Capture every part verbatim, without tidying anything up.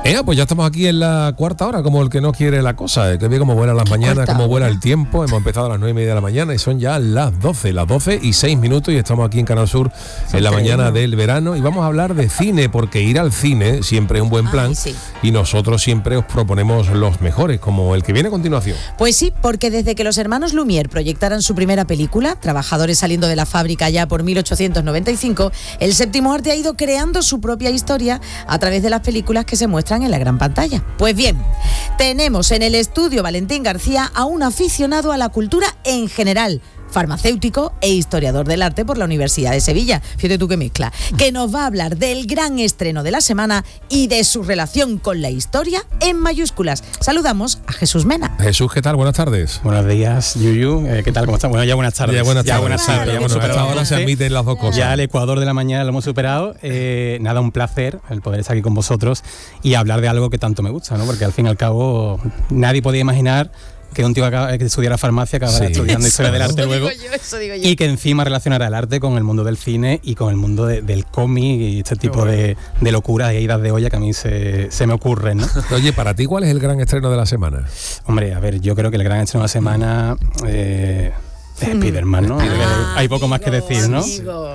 Eh, pues ya estamos aquí en la cuarta hora, como el que no quiere la cosa, que ve cómo vuelan las mañanas, cómo vuela el tiempo. Hemos empezado a las nueve y media de la mañana y son ya las doce, las doce y seis minutos y estamos aquí en Canal Sur en la mañana del verano y vamos a hablar de cine, porque ir al cine siempre es un buen plan. Ay, sí. Y nosotros siempre os proponemos los mejores, como el que viene a continuación. Pues sí, porque desde que los hermanos Lumière proyectaran su primera película, Trabajadores saliendo de la fábrica ya por mil ochocientos noventa y cinco, el séptimo arte ha ido creando su propia historia a través de las películas que se muestran en la gran pantalla. Pues bien, tenemos en el estudio Valentín García a un aficionado a la cultura en general, farmacéutico e historiador del arte por la Universidad de Sevilla, fíjate tú qué mezcla, que nos va a hablar del gran estreno de la semana y de su relación con la historia en mayúsculas. Saludamos a Jesús Mena. Jesús, ¿qué tal? Buenas tardes. Buenos días, Yuyu. Eh, ¿Qué tal? ¿Cómo estás? Bueno, ya buenas tardes. Ya buenas tardes. Ya buenas tardes. Ya hemos superado. Ahora se admiten las dos cosas. Ya el Ecuador de la mañana lo hemos superado. Eh, nada, un placer el poder estar aquí con vosotros y hablar de algo que tanto me gusta, ¿no? Porque al fin y al cabo nadie podía imaginar que un tío que estudiara farmacia acabara sí. estudiando historia del arte luego yo, eso digo yo. Y que encima relacionara el arte con el mundo del cine y con el mundo de, del cómic y este tipo bueno. de, de locuras e idas de olla que a mí se, se me ocurren, ¿no? Oye, para ti, ¿cuál es el gran estreno de la semana? Hombre, a ver, yo creo que el gran estreno de la semana eh, es Spider-Man, ¿no? Ah, hay poco amigo, más que decir, ¿no?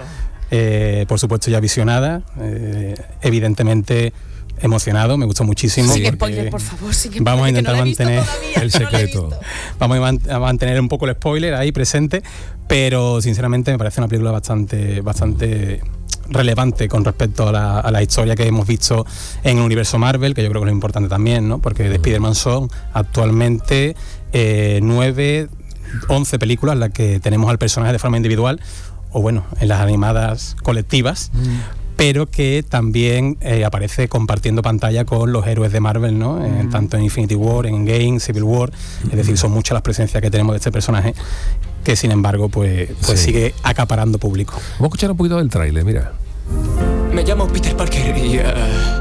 Eh, por supuesto ya visionada, eh, evidentemente emocionado, me gustó muchísimo. Sin spoiler, por favor, sin spoiler, vamos a intentar no mantener todavía, el secreto. No vamos a mantener un poco el spoiler ahí presente, pero sinceramente me parece una película bastante, bastante relevante con respecto a la, a la historia que hemos visto en el universo Marvel, que yo creo que es lo importante también, ¿no? Porque de Spider-Man son actualmente eh, nueve, once películas en las que tenemos al personaje de forma individual, o bueno, en las animadas colectivas. Mm. Pero que también eh, aparece compartiendo pantalla con los héroes de Marvel, ¿no? Mm. Eh, tanto en Infinity War, en Endgame, Civil War, es decir, son muchas las presencias que tenemos de este personaje que sin embargo pues, pues sí. sigue acaparando público. Vamos a escuchar un poquito del tráiler, mira. Me llamo Peter Parker y uh,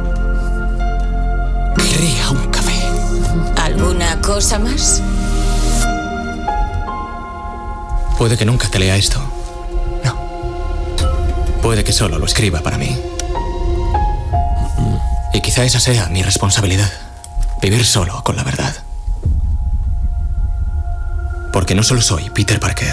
querría un café. ¿Alguna cosa más? Puede que nunca te lea esto. Puede que solo lo escriba para mí. Y quizá esa sea mi responsabilidad. Vivir solo con la verdad. Porque no solo soy Peter Parker.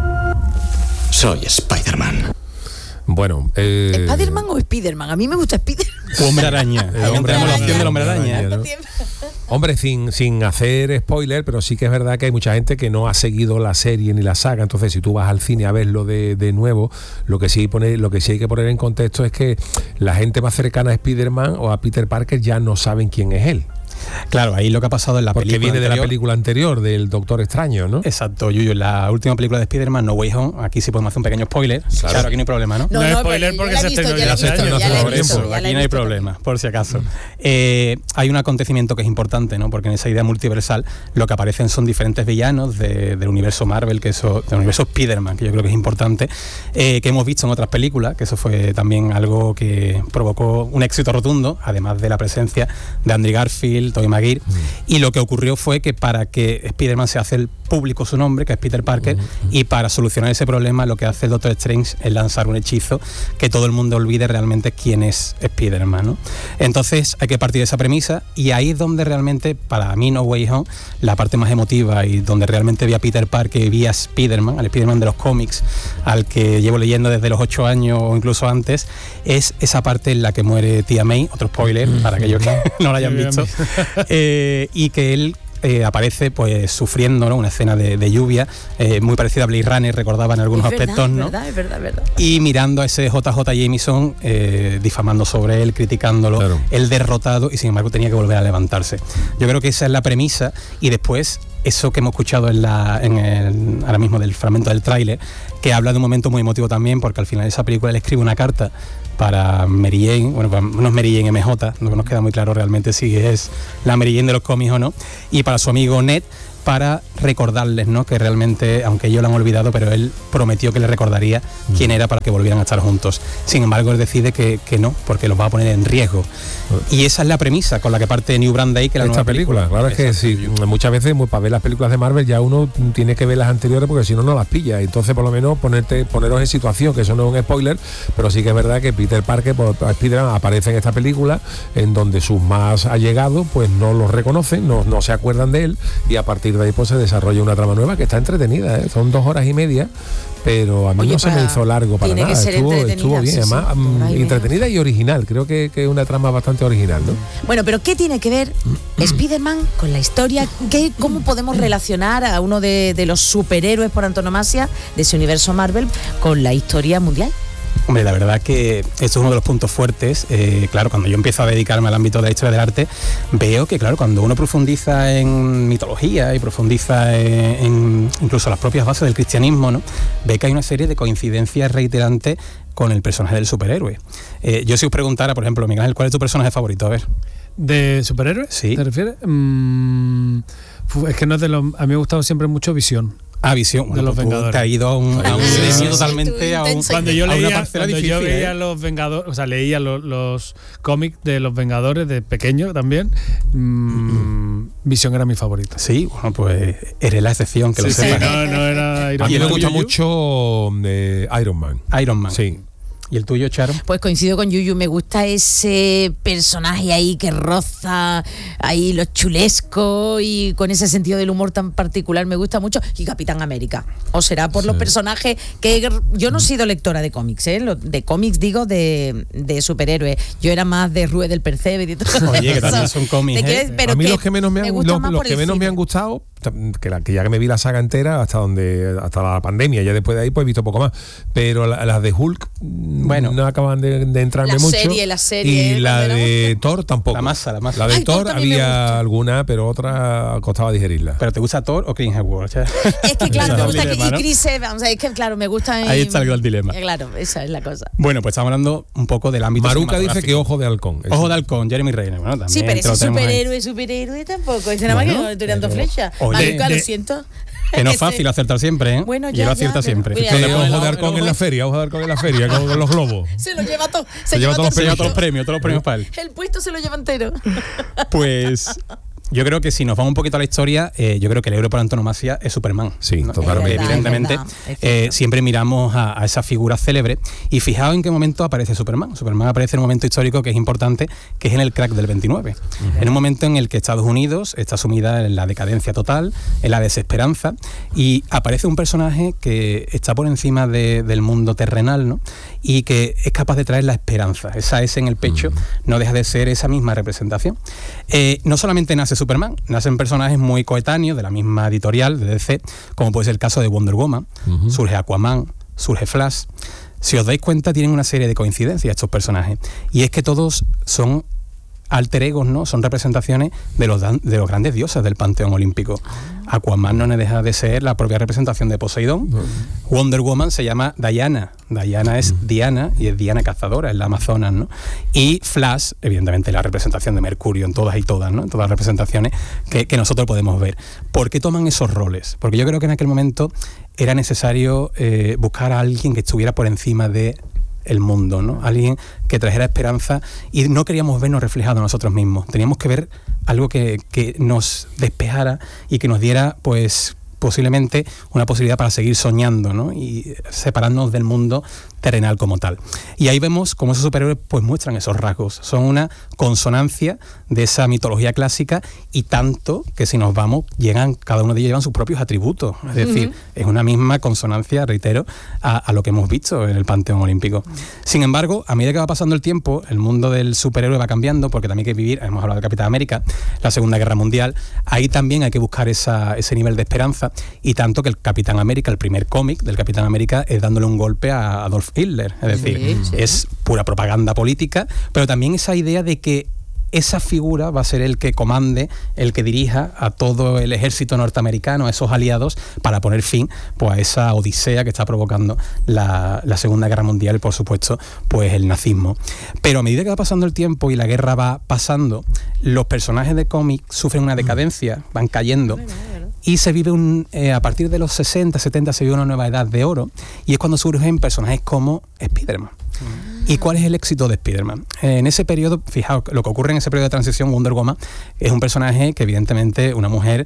Soy Spider-Man. Bueno, eh... ¿Spider-Man o Spider-Man? A mí me gusta Spider-Man. Hombre araña. El hombre araña. La opción del hombre araña, araña, ¿no? Hombre, sin, sin hacer spoiler, pero sí que es verdad que hay mucha gente que no ha seguido la serie ni la saga. Entonces, si tú vas al cine a verlo de, de nuevo, lo que, sí pone, lo que sí hay que poner en contexto es que la gente más cercana a Spider-Man o a Peter Parker ya no saben quién es él. Claro, ahí lo que ha pasado en la Porque película viene anterior, de la película anterior, del Doctor Extraño, ¿no? Exacto, Yuyu, la última película de Spider-Man, No Way Home, aquí sí podemos hacer un pequeño spoiler. Claro, claro aquí no hay problema, ¿no? No, no, no spoiler porque se estrenó ya hace años. Aquí no hay problema, por si acaso. Eh, hay un acontecimiento que es importante, ¿no? Porque en esa idea multiversal lo que aparecen son diferentes villanos de, del universo Marvel, que eso, del universo Spider-Man, que yo creo que es importante, eh, que hemos visto en otras películas, que eso fue también algo que provocó un éxito rotundo, además de la presencia de Andrew Garfield, Tobey Maguire. Mm. Y lo que ocurrió fue que para que Spider-Man se hace el público su nombre, que es Peter Parker, uh-huh. y para solucionar ese problema lo que hace el Doctor Strange es lanzar un hechizo que todo el mundo olvide realmente quién es Spider-Man, ¿no? Entonces hay que partir de esa premisa y ahí es donde realmente, para mí, No Way Home, la parte más emotiva y donde realmente vi a Peter Parker y vi a Spider-Man, al Spider-Man de los cómics, al que llevo leyendo desde los ocho años o incluso antes, es esa parte en la que muere Tía May, otro spoiler uh-huh. para aquellos que no lo hayan visto, eh, y que él Eh, aparece pues sufriendo, ¿no? Una escena de, de lluvia eh, muy parecida a Blade Runner, recordaba en algunos es verdad, aspectos, ¿no? Es verdad, es verdad, es verdad. Y mirando a ese J J Jameson eh, difamando sobre él, criticándolo, claro. Él derrotado y sin embargo tenía que volver a levantarse. Yo creo que esa es la premisa y después eso que hemos escuchado en la, en el, ahora mismo del fragmento del tráiler, que habla de un momento muy emotivo también, porque al final de esa película él escribe una carta para Mary Jane, bueno, no es Mary Jane M J, no nos queda muy claro realmente si es la Mary Jane de los cómics o no, y para su amigo Ned, para recordarles, ¿no?, que realmente, aunque ellos lo han olvidado, pero él prometió que les recordaría mm. quién era para que volvieran a estar juntos. Sin embargo, él decide que, que no, porque los va a poner en riesgo. Y esa es la premisa con la que parte New Brand Day, que la esta nueva película. película. Claro, es que sí, muchas veces para ver las películas de Marvel ya uno tiene que ver las anteriores, porque si no, no las pilla. Entonces, por lo menos, ponerte, poneros en situación, que eso no es un spoiler, pero sí que es verdad que Peter Parker, pues, Spider-Man, aparece en esta película, en donde sus más allegados pues no los reconocen, no, no se acuerdan de él, y a partir de ahí pues se desarrolla una trama nueva que está entretenida, ¿eh? Son dos horas y media, pero a mí Oye, no se me hizo largo para nada, estuvo, estuvo bien, sí, además sí, um, entretenida y original, creo que es una trama bastante original, ¿no? Bueno, pero ¿qué tiene que ver Spider-Man con la historia? ¿Qué, ¿Cómo podemos relacionar a uno de, de los superhéroes por antonomasia de ese universo Marvel con la historia mundial? Hombre, la verdad que esto es uno de los puntos fuertes. Eh, claro, cuando yo empiezo a dedicarme al ámbito de la historia del arte, veo que, claro, cuando uno profundiza en mitología y profundiza en, en incluso las propias bases del cristianismo, ¿no?, ve que hay una serie de coincidencias reiterantes con el personaje del superhéroe. Eh, yo si os preguntara, por ejemplo, Miguel Ángel, ¿cuál es tu personaje favorito? A ver. ¿De superhéroes? Sí. ¿Te refieres? Mm, es que no es de los... A mí me ha gustado siempre mucho Visión. Ah, Visión, bueno, de los pues Vengadores. Te ha ido a un, a un Sí, gremio sí, totalmente sí, a, un, Cuando yo a leía, una parcela cuando difícil. yo veía ¿eh? los Vengadores, o sea, leía los, los cómics de los Vengadores de pequeño también, mmm, Visión era mi favorito. Sí, bueno, pues eres la excepción, que sí, lo sí, sepas. no, no era Iron A mí Man. me gusta mucho eh, Iron Man. Iron Man. Sí. ¿Y el tuyo, Charo? Pues coincido con Yuyu, me gusta ese personaje ahí que roza ahí lo chulesco y con ese sentido del humor tan particular, me gusta mucho. Y Capitán América, o será por sí. los personajes que yo no he sido lectora de cómics, ¿eh? de cómics digo de, de superhéroes, yo era más de Rue del Percebe y todo. Oye, que también son cómics, ¿eh? Pero a mí que los que menos me han, me los, los que menos me han gustado, que, la, que ya que me vi la saga entera hasta donde hasta la pandemia, ya después de ahí pues he visto poco más, pero las la de Hulk, bueno, no acaban de, de entrarme la mucho. Serie, la serie, y la de Thor tampoco. La masa, la masa. La de Ay, Thor Thor había alguna, pero otra costaba digerirla. ¿Pero te gusta Thor o Chris Hemsworth? Es que claro, me gusta dilema, que, ¿no? y Chris Evans, es que claro, me gusta. Ahí está el gran dilema. Claro, esa es la cosa. Bueno, pues estamos hablando un poco del ámbito Maruca dice que Ojo de Halcón. Ojo de Halcón, Jeremy Renner. Bueno, también sí, pero ese superhéroe, ahí. superhéroe tampoco. Dice nada más bueno, que tirando pero, flechas. Oye, Maruca, de, lo siento. Que no es fácil acertar siempre, ¿eh? Bueno, y ya, él acierta ya, siempre. pero, Que mira, Ojo no, de Halcón no, en la feria, Ojo de Halcón en la feria, con, con los globos. Se lo lleva todo. Se, Se lleva lleva todo. todos los premios, todos los premios para él. El puesto se lo lleva entero. Pues yo creo que si nos vamos un poquito a la historia, eh, yo creo que el héroe por antonomasia es Superman. Sí, ¿no? totalmente. Eh, evidentemente, es verdad, es eh, siempre miramos a, a esa figura célebre y fijaos en qué momento aparece Superman. Superman aparece en un momento histórico que es importante, que es en el crack del veintinueve. Uh-huh. En un momento en el que Estados Unidos está sumida en la decadencia total, en la desesperanza, y aparece un personaje que está por encima de, del mundo terrenal, ¿no? Y que es capaz de traer la esperanza. Esa S en el pecho uh-huh. no deja de ser esa misma representación. Eh, no solamente nace Superman, nacen personajes muy coetáneos de la misma editorial de D C, como puede ser el caso de Wonder Woman, uh-huh. surge Aquaman, surge Flash. Si os dais cuenta, tienen una serie de coincidencias estos personajes, y es que todos son alter egos, ¿no? Son representaciones de los, de los grandes dioses del panteón olímpico. Aquaman no deja de ser la propia representación de Poseidón. Uh-huh. Wonder Woman se llama Diana. Diana es uh-huh. Diana, y es Diana cazadora, es la Amazonas, ¿no? Y Flash, evidentemente, la representación de Mercurio en todas y todas, ¿no? En todas las representaciones que, que nosotros podemos ver. ¿Por qué toman esos roles? Porque yo creo que en aquel momento era necesario eh, buscar a alguien que estuviera por encima de el mundo, ¿no? Alguien que trajera esperanza, y no queríamos vernos reflejados nosotros mismos. Teníamos que ver algo que, que nos despejara y que nos diera, pues, posiblemente una posibilidad para seguir soñando, ¿no? Y separarnos del mundo terrenal como tal. Y ahí vemos cómo esos superhéroes pues muestran esos rasgos. Son una consonancia de esa mitología clásica, y tanto que si nos vamos, llegan, cada uno de ellos llevan sus propios atributos. Es decir, uh-huh. es una misma consonancia, reitero, a, a lo que hemos visto en el panteón olímpico. Uh-huh. Sin embargo, a medida que va pasando el tiempo, el mundo del superhéroe va cambiando, porque también hay que vivir, hemos hablado de Capitán América, la Segunda Guerra Mundial, ahí también hay que buscar esa, ese nivel de esperanza, y tanto que el Capitán América, el primer cómic del Capitán América, es dándole un golpe a Adolf Hitler, es decir, sí, sí. es pura propaganda política, pero también esa idea de que esa figura va a ser el que comande, el que dirija a todo el ejército norteamericano, a esos aliados, para poner fin pues a esa odisea que está provocando la, la Segunda Guerra Mundial y, por supuesto, pues el nazismo. Pero a medida que va pasando el tiempo y la guerra va pasando, los personajes de cómic sufren una decadencia, van cayendo, Y se vive un, eh, a partir de los sesenta, setenta se vive una nueva edad de oro, y es cuando surgen personajes como Spider-Man. ¿Y cuál es el éxito de Spider-Man? En ese periodo, fijaos, lo que ocurre en ese periodo de transición, Wonder Woman es un personaje que evidentemente, una mujer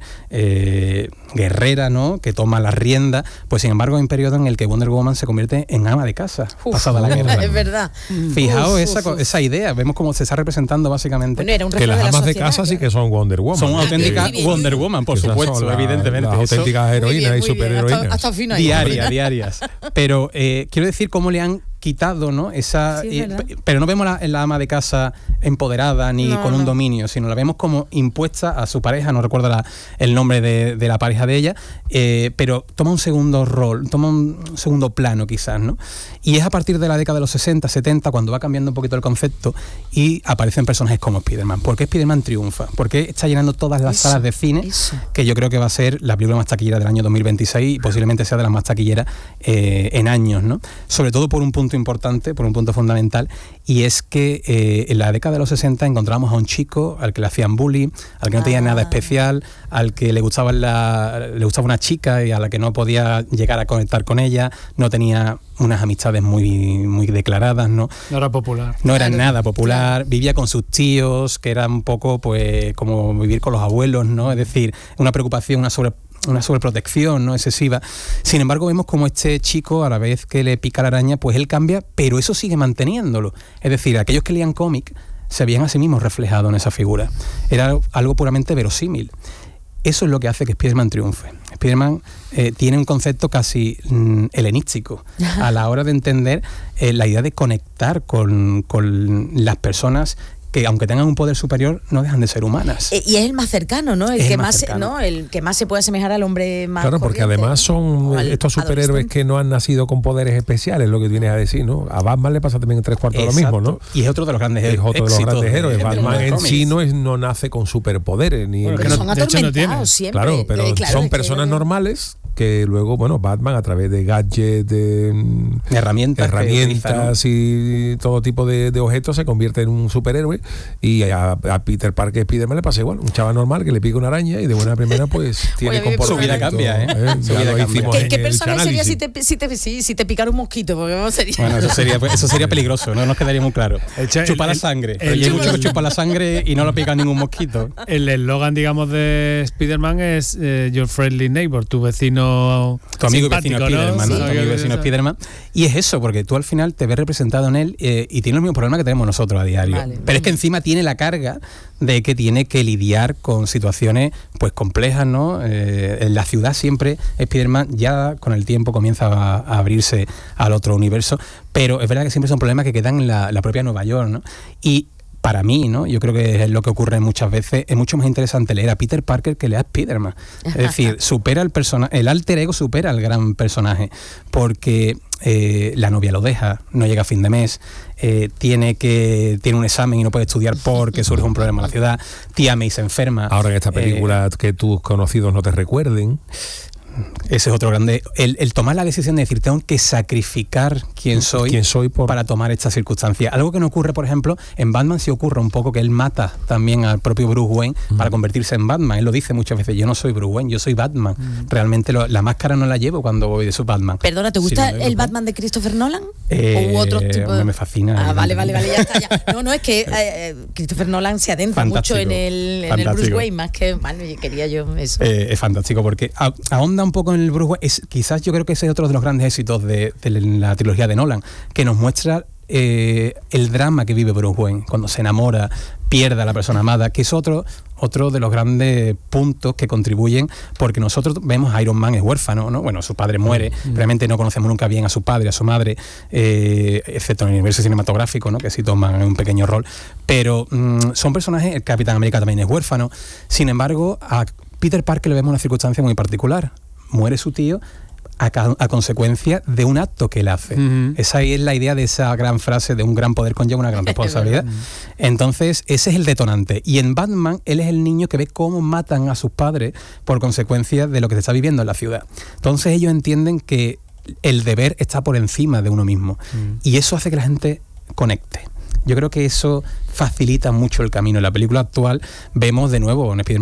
eh, guerrera, ¿no?, que toma la rienda, pues sin embargo hay un periodo en el que Wonder Woman se convierte en ama de casa, Uf, pasada la guerra. Es verdad. Fijaos Uf, esa, uf, uf. esa idea, vemos cómo se está representando básicamente. Bueno, era un Que reflejo las de la amas de sociedad, casa sí claro. que son Wonder Woman. Son auténticas bien, bien. Wonder Woman, por Que esas supuesto, son la- evidentemente. Las Eso- auténticas Muy heroínas bien, y muy bien. superheroínas. Hasta, hasta fino ahí. diarias, diarias. Pero eh, quiero decir cómo le han quitado, ¿no? Esa, Sí, es eh, verdad. p- pero no vemos la, la ama de casa empoderada ni No, con un no. dominio, sino la vemos como impuesta a su pareja, no recuerdo la- el nombre de, de la pareja de ella, eh, pero toma un segundo rol, toma un segundo plano quizás, ¿no? Y es a partir de la década de los sesenta, setenta, cuando va cambiando un poquito el concepto y aparecen personajes como Spider-Man. ¿Por qué Spider-Man triunfa? ¿Por qué está llenando todas las Eso, salas de cine? eso. Que yo creo que va a ser la película más taquillera del año dos mil veintiséis y posiblemente sea de las más taquilleras eh, en años, ¿no? Sobre todo por un punto importante, por un punto fundamental, y es que eh, en la década de los sesenta encontramos a un chico al que le hacían bullying, al que no tenía Ah. nada especial, al que le gustaba, la, le gustaba una chica y a la que no podía llegar a conectar con ella, no tenía unas amistades muy, muy declaradas, ¿no? No era popular. No era Claro, nada popular, vivía con sus tíos, que era un poco pues como vivir con los abuelos, ¿no? Es decir, una preocupación, una sobre una sobreprotección, ¿no?, excesiva. Sin embargo, vemos como este chico, a la vez que le pica la araña, pues él cambia, pero eso sigue manteniéndolo. Es decir, aquellos que leían cómic se veían a sí mismos reflejados en esa figura. Era algo puramente verosímil. Eso es lo que hace que Spider-Man triunfe. Spider-Man eh, tiene un concepto casi mm, helenístico a la hora de entender eh, la idea de conectar con, con las personas que, aunque tengan un poder superior, no dejan de ser humanas. Eh, Y es el más cercano, ¿no? El Es que el más más, cercano. ¿no? El que más se puede asemejar al hombre más Claro, porque corriente, además ¿no? son O al estos superhéroes adolescente. que no han nacido con poderes especiales, lo que vienes a decir, ¿no? A Batman le pasa también en tres cuartos lo mismo, ¿no? Exacto. Y es otro de los grandes Es otro de los éxitos grandes héroes. de- de Batman los en cómics. sí no, es, no nace con superpoderes. Ni Bueno, Pero que son no- de hecho no atormentados tiene. siempre. Claro, pero Eh, claro, son es que- personas normales que luego, bueno, Batman a través de gadgets, de mm, herramientas, que herramientas y todo tipo de, de objetos se convierte en un superhéroe. Y a, a Peter Parker Spiderman le pasa igual, un chaval normal que le pica una araña y de buena primera pues tiene Oye, comportamiento. su vida cambia, ¿eh? Su Ya vida lo cambia. hicimos ¿Qué, en qué el personaje sería análisis. si te, si, te, si, si te picara un mosquito? Porque vamos sería. Bueno, eso sería, eso sería peligroso, no nos quedaría muy claro. El cha- Chupa el- la el- sangre. el- Oye, hay mucho chupa que la- chupa la sangre y no lo pica ningún mosquito. El eslogan, digamos, de Spider-Man es eh, Your Friendly Neighbor, tu vecino Tu amigo y simpático, vecino Spiderman, ¿no? Sí. Tu amigo y vecino Spiderman. Y es eso, porque tú al final te ves representado en él eh, y tiene los mismos problemas que tenemos nosotros a diario. Vale. Pero es que encima tiene la carga de que tiene que lidiar con situaciones pues complejas, ¿no? Eh, en la ciudad siempre Spiderman ya con el tiempo comienza a, a abrirse al otro universo, pero es verdad que siempre son problemas que quedan en la, la propia Nueva York, ¿no? Y para mí, ¿no? Yo creo que es lo que ocurre muchas veces. Es mucho más interesante leer a Peter Parker que leer a Spider-Man. Es decir, supera el personaje, el alter ego supera al gran personaje, porque eh, la novia lo deja, no llega a fin de mes, eh, tiene que tiene un examen y no puede estudiar porque surge un problema en la ciudad, tía May se enferma. Ahora en esta Eh, película que tus conocidos no te recuerden. ese es otro grande. El, el tomar la decisión de decir, tengo que sacrificar quién soy, quién soy por... para tomar esta circunstancia. Algo que no ocurre, por ejemplo, en Batman sí ocurre un poco, que él mata también al propio Bruce Wayne Mm. para convertirse en Batman. Él lo dice muchas veces, yo no soy Bruce Wayne, yo soy Batman. Mm. Realmente lo- la máscara no la llevo cuando voy de su Batman. Perdona, ¿te Sí, gusta lo veo, el ¿no? Batman de Christopher Nolan? Eh, ¿O otro tipo hombre, de... me fascina, Ah, vale, vale, vale, evidentemente. ya está. Ya. No, no, es que eh, eh, Christopher Nolan se adentra Fantástico, mucho en el, en el Bruce fantástico. Wayne, más que... Vale, quería yo eso. Eh, es fantástico porque a- ahonda un poco en el Bruce Wayne. Es, quizás yo creo que ese es otro de los grandes éxitos de, de la trilogía de Nolan, que nos muestra eh, el drama que vive Bruce Wayne cuando se enamora, pierde a la persona amada, que es otro otro de los grandes puntos que contribuyen, porque nosotros vemos a Iron Man es huérfano, ¿no? Bueno, su padre muere, Mm. realmente no conocemos nunca bien a su padre, a su madre, eh, excepto en el universo cinematográfico, ¿no? Que sí toman un pequeño rol, pero mm, son personajes, el Capitán América también es huérfano, sin embargo, a Peter Parker le vemos una circunstancia muy particular, muere su tío a, ca- a consecuencia de un acto que él hace. Ujú. Esa es la idea de esa gran frase de un gran poder conlleva una gran responsabilidad. Entonces, ese es el detonante. Y en Batman, él es el niño que ve cómo matan a sus padres por consecuencia de lo que se está viviendo en la ciudad. Entonces, ellos entienden que el deber está por encima de uno mismo. Y eso hace que la gente conecte. Yo creo que eso facilita mucho el camino. En la película actual vemos de nuevo un Spider-Man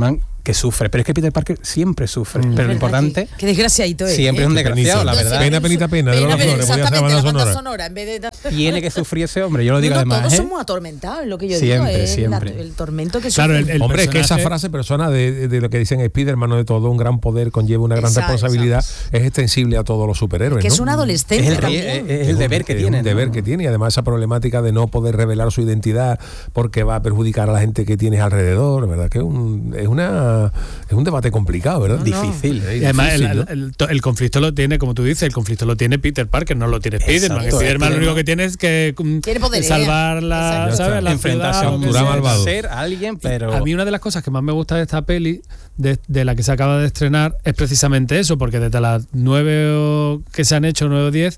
que sufre. Pero es que Peter Parker siempre sufre. Mm. Pero lo importante... Qué, qué desgraciadito es. Siempre ¿eh? es un desgraciado, la verdad. Pena, penita, pena. De Pena, Lola pena, Flores, podía hacer exactamente, banda la banda sonora. sonora, en vez de... Tiene que sufrir ese hombre, yo lo digo No, no, además. todos ¿eh? somos atormentados, lo que yo Siempre, digo. Es siempre. la- el tormento que Claro, sufre. el- el Hombre, es que esa personaje- frase persona de, de lo que dicen Spiderman, ¿no? De todo un gran poder conlleva una gran Exacto, responsabilidad, es extensible a todos los superhéroes. Que ¿no? es un adolescente Es el, también. es- es el deber que Es tiene. un deber ¿no? que tiene, y además esa problemática de no poder revelar su identidad porque va a perjudicar a la gente que tienes alrededor, ¿verdad? Que es un, es una es un debate complicado, ¿verdad? No, no. Difícil. Es Y además, el, difícil, el- ¿no? el- to- el conflicto lo tiene, como tú dices, el conflicto lo tiene Peter Parker, no lo tiene Spiderman. Exacto. Spiderman lo único Spiderman- que tiene es que mm, Tiene poderes. salvar la, Exacto. ¿sabes? la Enfrentarse ciudad, a lo que un Cultura sea. malvado. ser, a alguien, pero... A mí una de las cosas que más me gusta de esta peli, de, de la que se acaba de estrenar, es precisamente eso, porque desde las nueve o- que se han hecho, nueve o diez,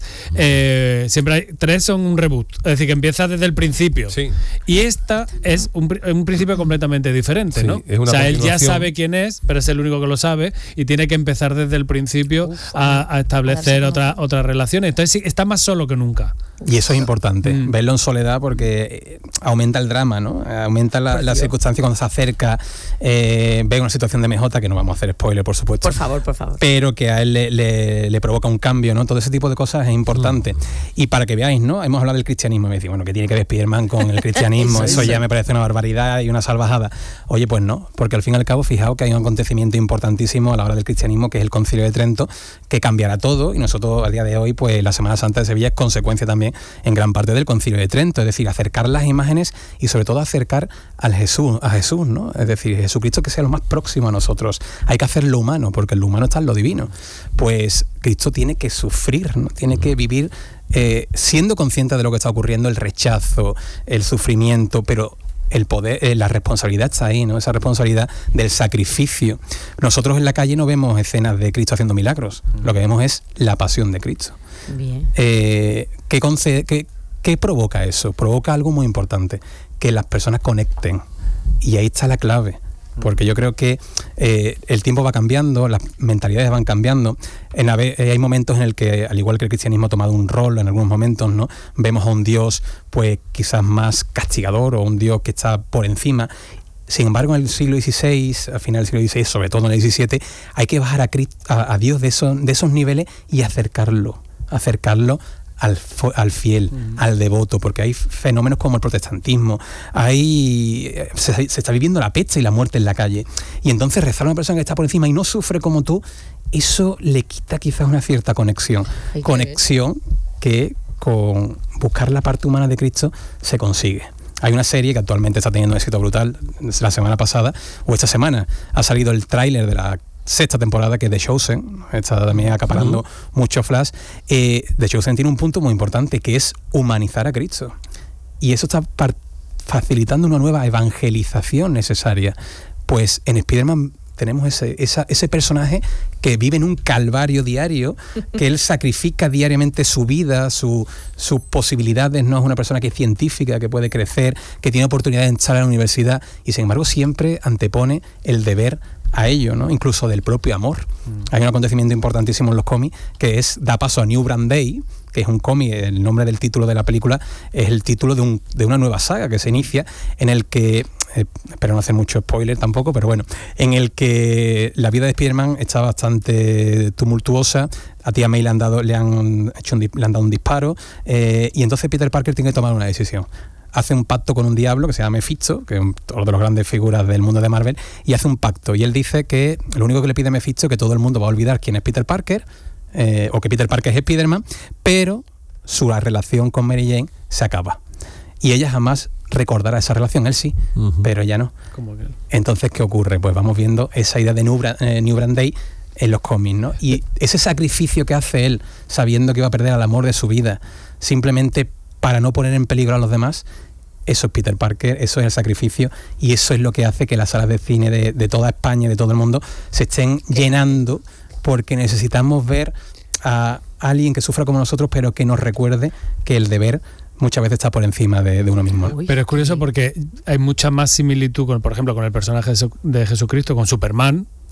eh, siempre hay tres son un reboot, es decir, que empieza desde el principio. Sí. Y esta es un, pri- un principio completamente diferente, Sí, ¿no? es una o sea, él ya continuación. sabe quién es, pero es el único que lo sabe y tiene que empezar desde el principio Uf, a, a establecer a darse otra, otras relaciones. Entonces sí, está más solo que nunca. Y eso es importante, Mm. verlo en soledad porque eh, aumenta el drama, ¿no? Aumenta la, la circunstancia cuando se acerca, eh, ve una situación de M J, que no vamos a hacer spoiler, por supuesto. Por favor, por favor. Pero que a él le, le- le provoca un cambio, ¿no? Todo ese tipo de cosas es importante. Mm. Y para que veáis, ¿no? Hemos hablado del cristianismo y me decís, bueno, ¿qué tiene que ver Spiderman con el cristianismo? Eso, eso eso. ya me parece una barbaridad y una salvajada. Oye, pues no, porque al fin y al cabo, fijaos que hay un acontecimiento importantísimo a la hora del cristianismo, que es el Concilio de Trento, que cambiará todo, y nosotros a día de hoy, pues la Semana Santa de Sevilla es consecuencia también en gran parte del Concilio de Trento, es decir, acercar las imágenes y sobre todo acercar al Jesús, a Jesús, ¿no? Es decir, Jesucristo que sea lo más próximo a nosotros. Hay que hacerlo humano, porque lo humano está en lo divino. Pues Cristo tiene que sufrir, ¿no? Tiene que vivir eh, siendo consciente de lo que está ocurriendo, el rechazo, el sufrimiento, pero el poder, eh, la responsabilidad está ahí, ¿no? Esa responsabilidad del sacrificio. Nosotros en la calle no vemos escenas de Cristo haciendo milagros, lo que vemos es la pasión de Cristo. Bien. Eh, ¿qué, conce- qué- qué provoca eso? Provoca algo muy importante, que las personas conecten. Y ahí está la clave. Porque yo creo que eh, el tiempo va cambiando, las mentalidades van cambiando. En la ve- eh, hay momentos en el que, al igual que el cristianismo ha tomado un rol en algunos momentos, ¿no? Vemos a un Dios pues quizás más castigador o un Dios que está por encima. Sin embargo, en el siglo dieciséis, al final del siglo dieciséis, sobre todo en el diecisiete, hay que bajar a, Cristo, a, a Dios de esos, de esos niveles y acercarlo, acercarlo al, fo- al fiel, mm. al devoto, porque hay fenómenos como el protestantismo, hay se, se está viviendo la peste y la muerte en la calle, y entonces rezar a una persona que está por encima y no sufre como tú, eso le quita quizás una cierta conexión, Hay que conexión que con buscar la parte humana de Cristo se consigue. Hay una serie que actualmente está teniendo un éxito brutal. La semana pasada, o esta semana, ha salido el tráiler de la sexta temporada, que es The Chosen, está también acaparando uh-huh. mucho flash. eh, The Chosen tiene un punto muy importante, que es humanizar a Cristo, y eso está par- facilitando una nueva evangelización necesaria. Pues en Spider-Man tenemos ese, esa, ese personaje que vive en un calvario diario, que él sacrifica diariamente su vida, su, sus posibilidades. No es una persona que es científica, que puede crecer, que tiene oportunidad de entrar a la universidad, y sin embargo siempre antepone el deber a ello, ¿no? Incluso del propio amor. Mm. Hay un acontecimiento importantísimo en los cómics que es da paso a New Brand Day, que es un cómic, el nombre del título de la película es el título de, un, de una nueva saga que se inicia, en el que, eh, espero no hacer mucho spoiler tampoco, pero bueno, en el que la vida de Spider-Man está bastante tumultuosa. A Tía May le han dado, le han hecho un, le han dado un disparo, eh, y entonces Peter Parker tiene que tomar una decisión. Hace un pacto con un diablo que se llama Mephisto, que es una de las grandes figuras del mundo de Marvel, y hace un pacto. Y él dice que lo único que le pide a Mephisto es que todo el mundo va a olvidar quién es Peter Parker, eh, o que Peter Parker es Spider-Man, pero su relación con Mary Jane se acaba. Y ella jamás recordará esa relación, él sí, uh-huh. pero ella no. ¿Cómo que? Entonces, ¿qué ocurre? Pues vamos viendo esa idea de New Brand, eh, New Brand Day en los cómics, ¿no? Y ese sacrificio que hace él, sabiendo que va a perder al amor de su vida, simplemente para no poner en peligro a los demás, eso es Peter Parker, eso es el sacrificio, y eso es lo que hace que las salas de cine de, de toda España y de todo el mundo se estén llenando, porque necesitamos ver a alguien que sufra como nosotros, pero que nos recuerde que el deber muchas veces está por encima de, de uno mismo. Uy. Pero es curioso porque hay mucha más similitud, con, por ejemplo, con el personaje de Jesucristo, con Superman,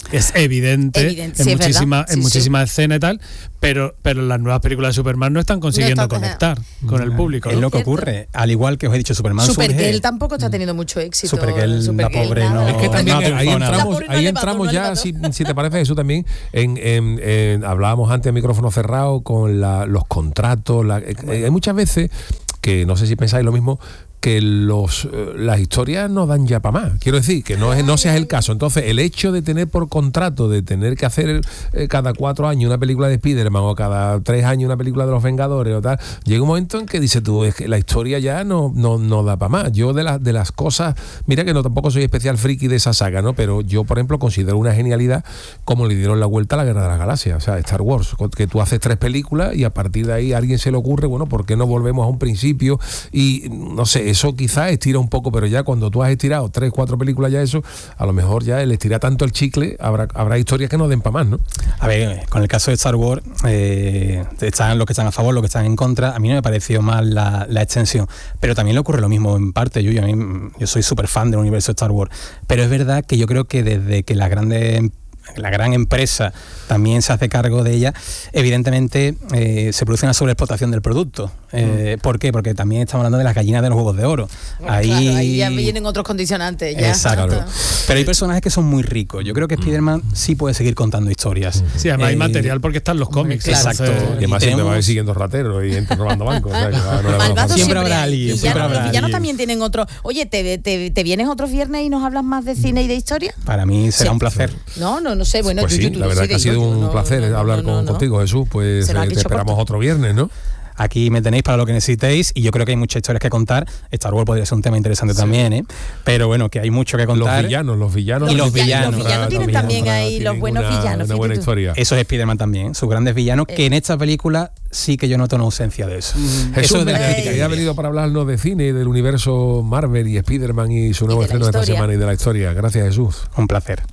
es evidente, Evidente, en, sí, es muchísima, verdad. en Sí, muchísimas escenas y tal, pero, pero las nuevas películas de Superman no están consiguiendo No está- conectar con el público. Es ¿no? lo que Cierto. ocurre. Al igual que os he dicho, Superman Supergirl surge... tampoco está teniendo mucho éxito. Supergirl, la Supergirl, pobre, nada. no- Es que también no ha ahí triunfado nada. entramos, La pobre no ahí le mató, entramos no le ya, mató. si, si te parece eso también, en, en- en- hablábamos antes a micrófono cerrado con la- los contratos, la- eh, hay muchas veces que no sé si pensáis lo mismo, que los eh, las historias no dan ya para más. Quiero decir, que no, es, no sea el caso. Entonces, el hecho de tener por contrato, de tener que hacer eh, cada cuatro años una película de Spiderman o cada tres años una película de los Vengadores o tal, llega un momento en que dices tú, es que la historia ya no, no, no da para más. Yo de, las de las cosas, mira que no tampoco soy especial friki de esa saga, ¿no? Pero yo, por ejemplo, considero una genialidad como le dieron la vuelta a la Guerra de las Galaxias, o sea, Star Wars, que tú haces tres películas y a partir de ahí a alguien se le ocurre, bueno, ¿por qué no volvemos a un principio? Y no sé, eso quizás estira un poco, pero ya cuando tú has estirado tres, cuatro películas ya eso, a lo mejor ya el estirar tanto el chicle, habrá, habrá historias que no den para más, ¿no? A ver, con el caso de Star Wars, eh, están los que están a favor, los que están en contra. A mí no me pareció mal la, la extensión, pero también le ocurre lo mismo en parte. Yo, yo, a mí, yo soy súper fan del universo de Star Wars, pero es verdad que yo creo que desde que las grandes la gran empresa también se hace cargo de ella, evidentemente eh, se produce una sobreexplotación del producto. Eh, mm. ¿Por qué? Porque también estamos hablando de las gallinas de los huevos de oro. Ahí, claro, ahí ya vienen otros condicionantes. Ya. Exacto. Claro. Pero hay personajes que son muy ricos. Yo creo que Spider-Man sí puede seguir contando historias. Sí, además eh, hay material porque están los cómics. Claro. Exacto. Y además y siempre tenemos... va a ir siguiendo rateros y gente robando bancos. O sea, que va, no le va a Malvados faltar. siempre habrá hay. alguien, Y siempre ya, habrá los villanos alguien. también tienen otro. Oye, ¿te, te, ¿te vienes otros viernes y nos hablas más de cine y de historia? Para mí será Sí. un placer. No, no, no sé. Bueno, Pues Yuyu, sí, tú la verdad que ha decides, sido yo un no, placer no, no, hablar no, con, no. contigo, Jesús. Pues Se lo eh, has te dicho esperamos corto. otro viernes, ¿no? Aquí me tenéis para lo que necesitéis y yo creo que hay muchas historias que contar. Star Wars podría ser un tema interesante sí. también, ¿eh? Pero bueno, que hay mucho que contar. Los villanos, los villanos. Y los villanos. Los villanos tienen Los también villanos ahí los tienen buenos una, villanos. Una buena fíjate tú. historia. Eso es Spider-Man también, sus grandes villanos, Eh. que en esta película sí que yo noto una ausencia de eso. Jesús, Eso es de de la eh, crítica. que ha venido para hablarnos de cine, del universo Marvel y Spider-Man y su nuevo de la estreno de esta historia. semana y de la historia. Gracias, Jesús. Un placer.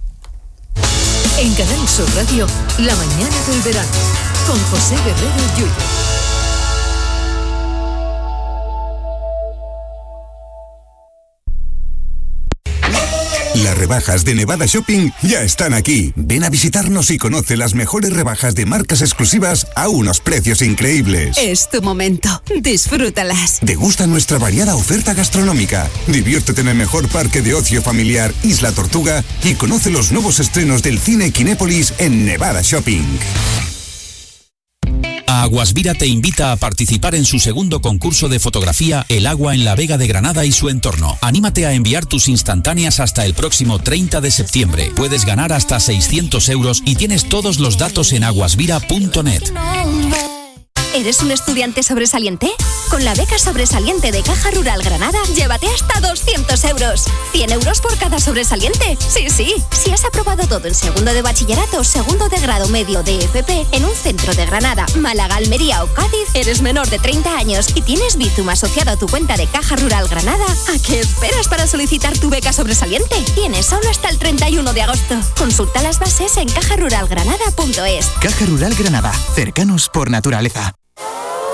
En Canal Sur Radio, La mañana del verano, con José Guerrero Yuyu. Las rebajas de Nevada Shopping ya están aquí. Ven a visitarnos y conoce las mejores rebajas de marcas exclusivas a unos precios increíbles. Es tu momento. Disfrútalas. Degusta nuestra variada oferta gastronómica. Diviértete en el mejor parque de ocio familiar Isla Tortuga y conoce los nuevos estrenos del cine Kinépolis en Nevada Shopping. Aguasvira te invita a participar en su segundo concurso de fotografía El agua en la Vega de Granada y su entorno. Anímate a enviar tus instantáneas hasta el próximo treinta de septiembre. Puedes ganar hasta seiscientos euros y tienes todos los datos en aguasvira punto net. ¿Eres un estudiante sobresaliente? Con la beca sobresaliente de Caja Rural Granada, llévate hasta doscientos euros. cien euros por cada sobresaliente. Sí, sí. Si has aprobado todo en segundo de bachillerato, segundo de grado medio de F P, en un centro de Granada, Málaga, Almería o Cádiz, eres menor de treinta años y tienes Bizum asociado a tu cuenta de Caja Rural Granada, ¿a qué esperas para solicitar tu beca sobresaliente? Tienes solo hasta el treinta y uno de agosto. Consulta las bases en caja rural granada punto es. Caja Rural Granada. Cercanos por naturaleza.